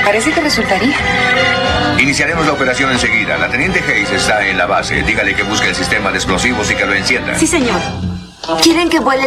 Parece que resultaría. Iniciaremos la operación enseguida. La teniente Hayes está en la base. Dígale que busque el sistema de explosivos y que lo encienda. Sí, señor. ¿Quieren que vuele